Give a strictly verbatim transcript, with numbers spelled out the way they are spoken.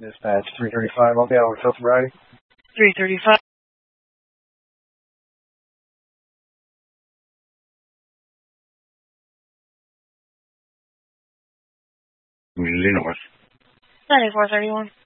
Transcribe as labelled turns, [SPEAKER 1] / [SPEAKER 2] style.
[SPEAKER 1] Dispatch three thirty-five, okay, I'll fill sobriety.
[SPEAKER 2] three thirty-five.
[SPEAKER 1] Who's in with?
[SPEAKER 2] ninety-four thirty-one.